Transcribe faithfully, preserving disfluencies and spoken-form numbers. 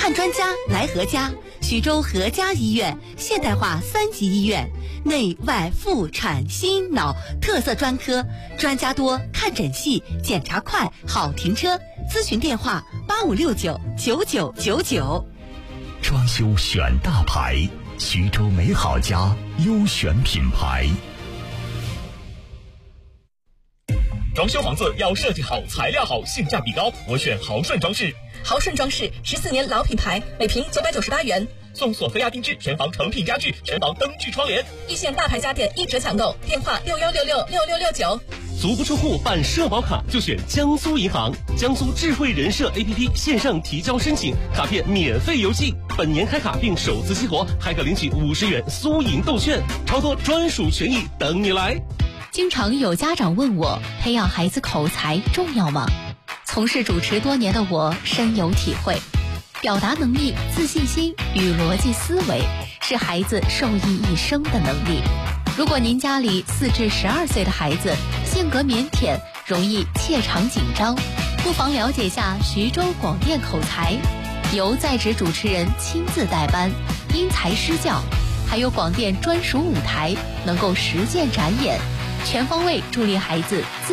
看专家来何家，徐州何家医院现代化三级医院，内外妇产心脑特色专科，专家多，看诊细，检查快，好停车。咨询电话八五六九九九九九。 装修选大牌，徐州美好家优选品牌。 装修房子要设计好，材料好，性价比高，我选豪顺装饰。 豪顺装饰十四年老品牌，每平九百九十八元， 送索菲亚定制全房成品家具、全房灯具窗帘， 一线大牌家电一折抢购，电话六幺六六六六六九。 足不出户办社保卡就选江苏银行，江苏智慧人社 A P P 线上提交申请，卡片免费邮寄，本年开卡并首次激活，还可领取五十元苏银豆券，超多专属权益等你来。 经常有家长问我，培养孩子口才重要吗？从事主持多年的我深有体会，表达能力、自信心与逻辑思维是孩子受益一生的能力。如果您家里四至十二岁的孩子性格腼腆，容易怯场紧张，不妨了解下徐州广电口才，由在职主持人亲自带班，因材施教，还有广电专属舞台，能够实践展演，全方位助力孩子自